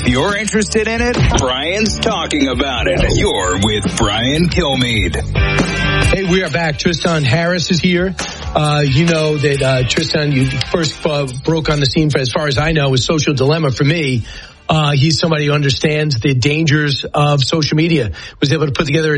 If you're interested in it, Brian's talking about it. You're with Brian Kilmeade. Hey, we are back. Tristan Harris is here. You know that, Tristan, you first broke on the scene, for, as far as I know, with Social Dilemma for me. He's somebody who understands the dangers of social media, was able to put together a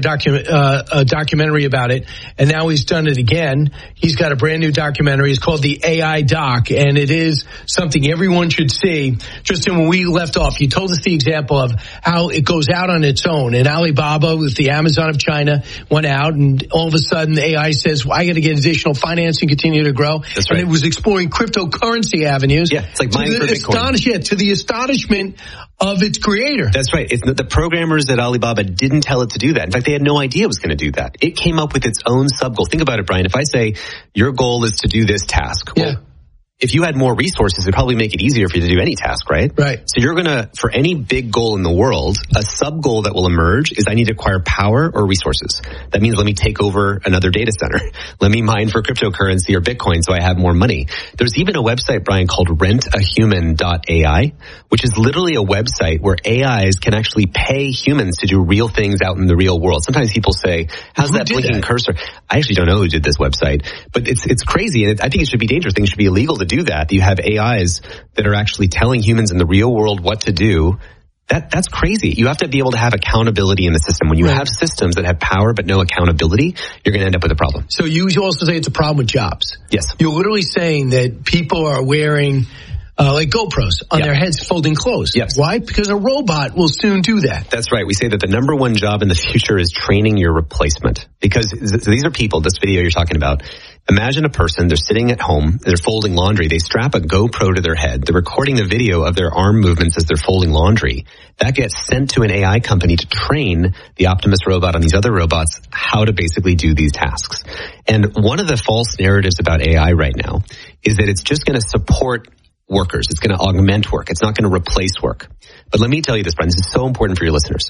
documentary about it, and now he's done it again. He's got a brand new documentary. It's called The AI Doc, and it is something everyone should see. Tristan, when we left off, you told us the example of how it goes out on its own, and Alibaba with the Amazon of China went out, and all of a sudden the AI says, well, I got to get additional financing, continue to grow. That's right. And it was exploring cryptocurrency avenues. Yeah, it's like mining for Bitcoin. To the astonishment of its creator. That's right. The programmers at Alibaba didn't tell it to do that. In fact, they had no idea it was going to do that. It came up with its own sub-goal. Think about it, Brian. If I say your goal is to do this task, well, if you had more resources, it'd probably make it easier for you to do any task, right? Right. So you're going to, for any big goal in the world, a sub-goal that will emerge is I need to acquire power or resources. That means let me take over another data center. Let me mine for cryptocurrency or Bitcoin so I have more money. There's even a website, Brian, called rentahuman.ai, which is literally a website where AIs can actually pay humans to do real things out in the real world. Sometimes people say, how's that blinking cursor? I actually don't know who did this website, but it's crazy, and I think it should be dangerous. Things should be illegal to do that. You have AIs that are actually telling humans in the real world what to do. That's crazy. You have to be able to have accountability in the system. When you have systems that have power but no accountability, you're going to end up with a problem. So you also say it's a problem with jobs. Yes. You're literally saying that people are wearing like GoPros on their heads folding clothes. Yes. Why? Because a robot will soon do that. That's right. We say that the number one job in the future is training your replacement. Because these are people, this video you're talking about. Imagine a person, they're sitting at home, they're folding laundry, they strap a GoPro to their head, they're recording the video of their arm movements as they're folding laundry. That gets sent to an AI company to train the Optimus robot and these other robots how to basically do these tasks. And one of the false narratives about AI right now is that it's just going to support workers. It's going to augment work. It's not going to replace work. But let me tell you this, Brian, this is so important for your listeners.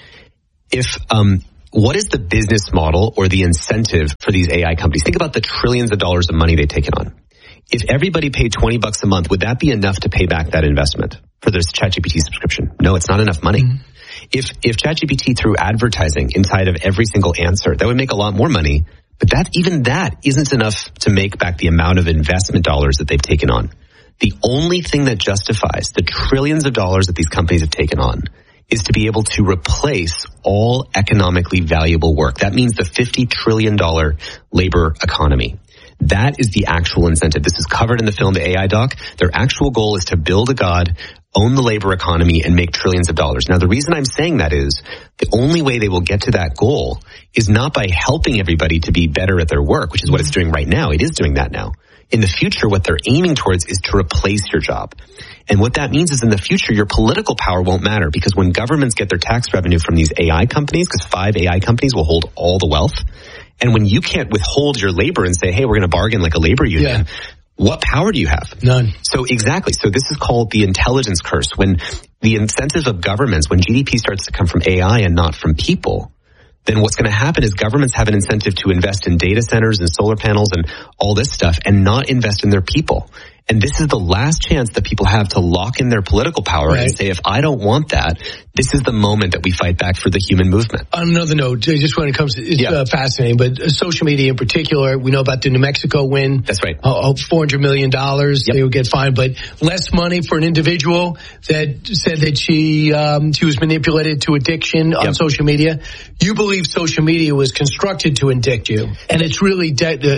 What is the business model or the incentive for these AI companies? Think about the trillions of dollars of money they've taken on. If everybody paid $20 a month, would that be enough to pay back that investment for this ChatGPT subscription? No, it's not enough money. Mm-hmm. If ChatGPT threw advertising inside of every single answer, that would make a lot more money. But even that isn't enough to make back the amount of investment dollars that they've taken on. The only thing that justifies the trillions of dollars that these companies have taken on is to be able to replace all economically valuable work. That means the $50 trillion labor economy. That is the actual incentive. This is covered in the film, The AI Doc. Their actual goal is to build a god, own the labor economy, and make trillions of dollars. Now, the reason I'm saying that is the only way they will get to that goal is not by helping everybody to be better at their work, which is what it's doing right now. It is doing that now. In the future, what they're aiming towards is to replace your job. And what that means is in the future, your political power won't matter, because when governments get their tax revenue from these AI companies, because 5 AI companies will hold all the wealth, and when you can't withhold your labor and say, hey, we're going to bargain like a labor union, what power do you have? None. So exactly. So this is called the intelligence curse. When the incentives of governments, when GDP starts to come from AI and not from people, then what's going to happen is governments have an incentive to invest in data centers and solar panels and all this stuff and not invest in their people. And this is the last chance that people have to lock in their political power and say, if I don't want that, this is the moment that we fight back for the human movement. On another note, just when it comes to, it's fascinating, but social media in particular, we know about the New Mexico win. That's right. $400 million, they would get fined, but less money for an individual that said that she was manipulated to addiction on social media. You believe social media was constructed to addict you, and it's really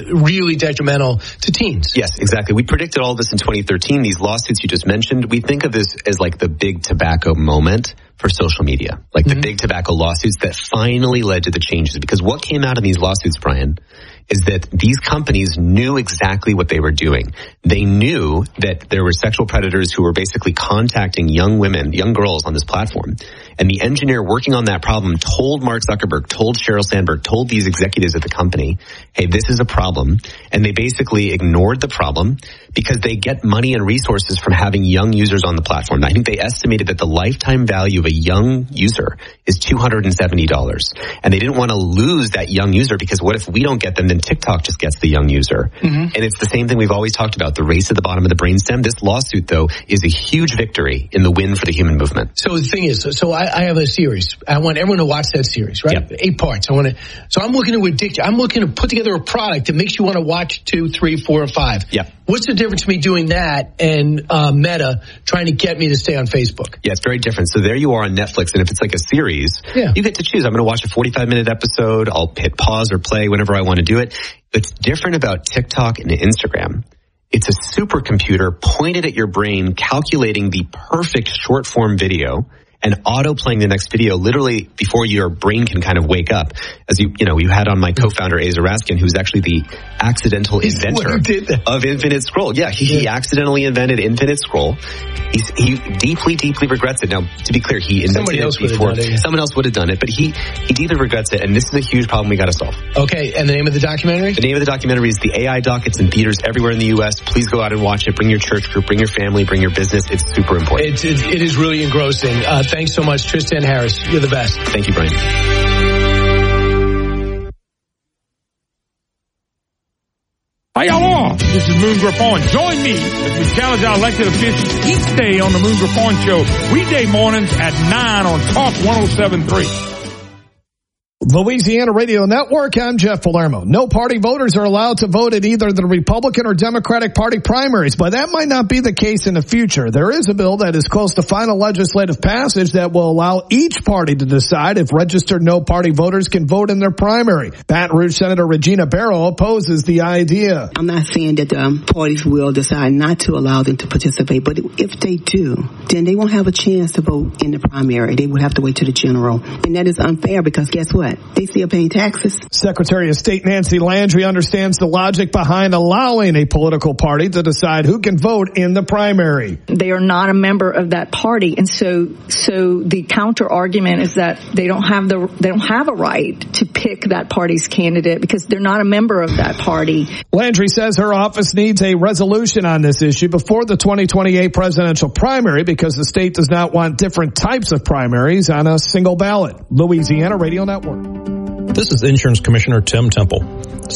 detrimental to teens. Yes, exactly. We predicted all this in 2013. These lawsuits you just mentioned, we think of this as like the big tobacco moment for social media, like the big tobacco lawsuits that finally led to the changes. Because what came out of these lawsuits, Brian, is that these companies knew exactly what they were doing. They knew that there were sexual predators who were basically contacting young women, young girls on this platform. And the engineer working on that problem told Mark Zuckerberg, told Sheryl Sandberg, told these executives at the company, hey, this is a problem. And they basically ignored the problem because they get money and resources from having young users on the platform. I think they estimated that the lifetime value of a young user is $270. And they didn't want to lose that young user because what if we don't get them, then TikTok just gets the young user. And it's the same thing we've always talked about, the race at the bottom of the brainstem. This lawsuit, though, is a huge victory in the win for the human movement. So the thing is, I have a series. I want everyone to watch that series, right? Yep. 8 parts. So I'm looking to addict you. I'm looking to put together a product that makes you want to watch 2, 3, 4, and 5. Yeah. What's the difference between doing that and Meta trying to get me to stay on Facebook? Yeah, it's very different. So there you are on Netflix, and if it's like a series, you get to choose. I'm going to watch a 45-minute episode. I'll hit pause or play whenever I want to do it. What's different about TikTok and Instagram, it's a supercomputer pointed at your brain, calculating the perfect short-form video and auto-playing the next video literally before your brain can kind of wake up. As you had on my co-founder, Aza Raskin, who's actually the accidental inventor of Infinite Scroll. Yeah, he accidentally invented Infinite Scroll. He deeply, deeply regrets it. Now, to be clear, he invented it before. Someone else would have done it, but he deeply regrets it, and this is a huge problem we got to solve. Okay, and the name of the documentary? The name of the documentary is The AI Doc. It's in theaters everywhere in the U.S. Please go out and watch it. Bring your church group, bring your family, bring your business. It's super important. It is really engrossing. Thanks so much, Tristan Harris. You're the best. Thank you, Brian. Hi, y'all. This is Moon Griffon. Join me as we challenge our elected officials each day on the Moon Griffon Show, weekday mornings at 9 on Talk 107.3. Louisiana Radio Network, I'm Jeff Palermo. No party voters are allowed to vote in either the Republican or Democratic Party primaries, but that might not be the case in the future. There is a bill that is close to final legislative passage that will allow each party to decide if registered no party voters can vote in their primary. Baton Rouge Senator Regina Barrow opposes the idea. I'm not saying that parties will decide not to allow them to participate, but if they do, then they won't have a chance to vote in the primary. They would have to wait to the general. And that is unfair because guess what? They still paying taxes. Secretary of State Nancy Landry understands the logic behind allowing a political party to decide who can vote in the primary. They are not a member of that party, and so the counter argument is that they don't have a right to pick that party's candidate because they're not a member of that party. Landry says her office needs a resolution on this issue before the 2028 presidential primary because the state does not want different types of primaries on a single ballot. Louisiana Radio Network. This is Insurance Commissioner Tim Temple.